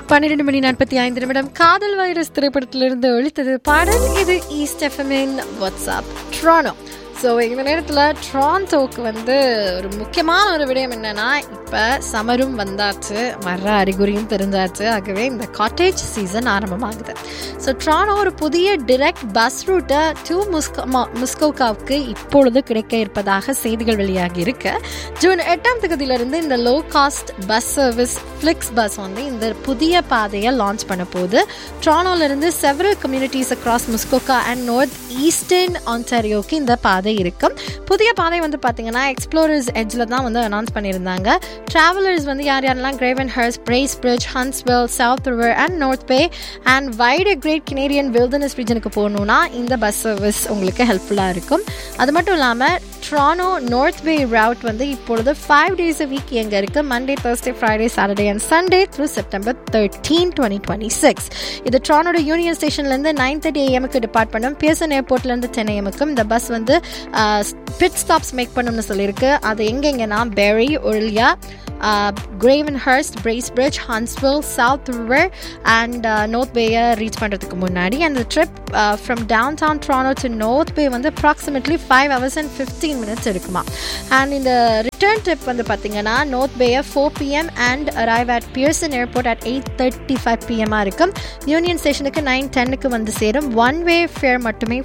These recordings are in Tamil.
12:45 காதல் வைரஸ் திரைப்படத்திலிருந்து ஒழித்தது பாடல். இது ஈஸ்ட் எஃப்எம்மின் வாட்ஸ்அப் ட்ரானோ. ஸோ இந்த நேரத்தில் ட்ரான்டோக்கு ஒரு முக்கியமான ஒரு விடயம் என்னென்னா, இப்போ சம்மரும் வந்தாச்சு, வர்ற அறிகுறியும் தெரிஞ்சாச்சு. ஆகவே இந்த காட்டேஜ் சீசன் ஆரம்பமாகுது. ஸோ ட்ரானோ ஒரு புதிய டிரெக்ட் பஸ் ரூட்டை முஸ்கோகாவுக்கு இப்பொழுது கிடைக்க இருப்பதாக செய்திகள் வெளியாகி இருக்கு. ஜூன் 8ஆம் தேதியிலிருந்து இந்த low cost bus service flakes bus இந்த புதிய பாதையை லான்ச் பண்ண போது. ட்ரானோலேருந்து several communities across முஸ்கோகா and north eastern ஆன்டாரியோக்கு இந்த பாதை இருக்கும். புதிய பாதை பார்த்தீங்கன்னா எக்ஸ்ப்ளோரர்ஸ் எட்ஜில் தான் அனௌன்ஸ் பண்ணியிருந்தாங்க. டிராவலர்ஸ் யார் யாரெல்லாம் கிரேவன்ஹர்ஸ்ட், பிரைஸ்பிரிட்ஜ், ஹன்ஸ்வெல், south river and north pay and white great Canadian wilderness ரீஜனுக்கு போகணுன்னா இந்த பஸ் சர்வீஸ் உங்களுக்கு ஹெல்ப்ஃபுல்லாக இருக்கும். அது மட்டும் இல்லாமல் ட்ரானோ நார்த் பே ரவுட் இப்பொழுது 5 days a week எங்கே இருக்குது. Monday, Thursday, Friday, Saturday and Sunday through September 13, 2026. இது ட்ரானோட யூனியன் ஸ்டேஷன்லேருந்து 9:30 AM டிபார்ட் பண்ணும். பியர்சன் ஏர்போர்ட்லேருந்து 10 AM இந்த பஸ் பிட் ஸ்டாப்ஸ் மேக் பண்ணும்னு சொல்லியிருக்கு. அது எங்கெங்கன்னா பெரி, ஒர்லியா, கிரேவன்ஹர்ஸ்ட், பிரைஸ்பிரிட்ஜ், ஹன்ஸ்வெல், சவுத் ரிவர் அண்ட் நார்த் பேயை ரீச் பண்ணுறதுக்கு முன்னாடி. அந்த trip from down down ட்ரானோ to north pay approximately 5 hours and 15 minutes இருக்குமா. அண்ட் இந்த ரிட்டர்ன் ட்ரிப் பார்த்தீங்கன்னா நார்த் பேயை 4 PM and arrive at Pearson airport at 8:35 PM இருக்கும். யூனியன் ஸ்டேஷனுக்கு 9:10 சேரும். ஒன் வே ஃபேர் மட்டுமே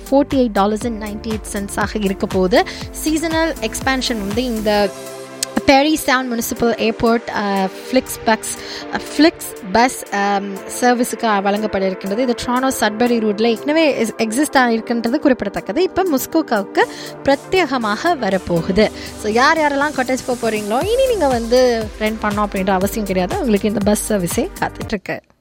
$48.98 ஆக இருக்க போகுது. சீசனல் எக்ஸ்பேன்ஷன் இந்த பெரி sound municipal airport flakes bus சர்வீஸுக்கு வழங்கப்பட இருக்கின்றது. இது ட்ரானோ சட்பரி ரூட்டில் ஏற்கனவே எக்ஸிஸ்ட் இருக்கின்றது குறிப்பிடத்தக்கது. இப்போ முஸ்கோகாவுக்கு பிரத்யேகமாக வரப்போகுது. ஸோ யாரெல்லாம் காட்டேஜ் போகிறீங்களோ இனி நீங்கள் ரெண்ட் பண்ணோம் அப்படின்ற அவசியம் கிடையாது. உங்களுக்கு இந்த பஸ் சர்வீஸே காத்துட்ருக்கு.